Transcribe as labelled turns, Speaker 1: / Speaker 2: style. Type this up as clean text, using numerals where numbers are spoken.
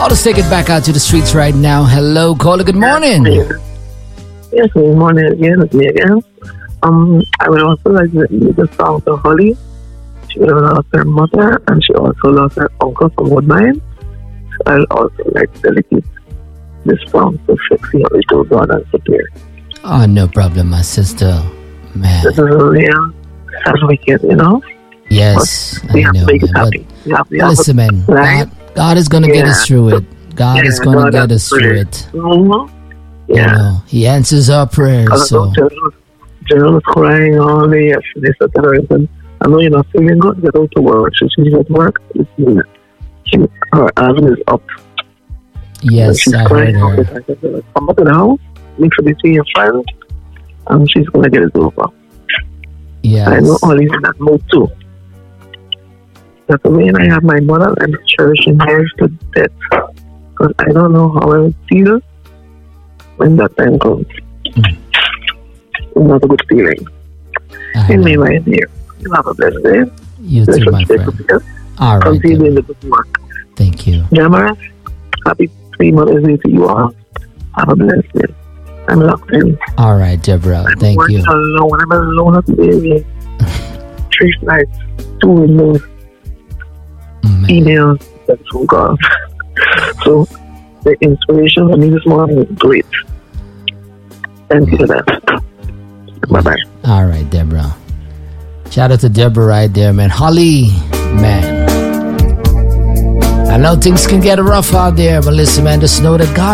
Speaker 1: Let's take it back out to the streets right now. Hello, caller. Good morning.
Speaker 2: Yes, good morning again. It's me again. I would also like to use the song to Holly. She would have lost her mother and she also lost her uncle from Woodbine. So I'd also like to dedicate this song to Fixie, Holly, to God and Superior.
Speaker 1: Oh, no problem, my sister. Man.
Speaker 2: This is really sad wicked, you know?
Speaker 1: Yes,
Speaker 2: we
Speaker 1: I
Speaker 2: have
Speaker 1: know,
Speaker 2: to make it
Speaker 1: man.
Speaker 2: happy.
Speaker 1: Listen, man. God is going to get us through it. God is going to get us through it.
Speaker 2: Mm-hmm. Yeah.
Speaker 1: You know, He answers our prayers. So.
Speaker 2: General was crying all day yesterday. So I know you're not feeling good. Get out to work. She's at work. Her asthma is up.
Speaker 1: Yes,
Speaker 2: she's
Speaker 1: I
Speaker 2: crying
Speaker 1: heard
Speaker 2: all the
Speaker 1: her.
Speaker 2: time. So come up to the house. Make sure they see your friends. And she's going to get it over.
Speaker 1: Yes.
Speaker 2: I know Ollie's in that mood too. That's the way I have my mother and cherishing her to death. Because I don't know how I would feel when that time comes. It's not a good feeling. Anyway, my dear, you have a blessed day.
Speaker 1: You too, my friend. All right.
Speaker 2: Continue in the good work.
Speaker 1: Thank you.
Speaker 2: Jamara, happy 3 Mother's Day to you all. Have a blessed day. I'm locked in.
Speaker 1: All right, Deborah. Thank you.
Speaker 2: I'm alone at the baby. 3 nights, 2 windows, emails, and phone calls. So the inspiration for me this morning is great. Thank you for that. Bye-bye.
Speaker 1: All right, Deborah. Shout out to Deborah right there, man. Holly, man. I know things can get rough out there, but listen, man, just know that God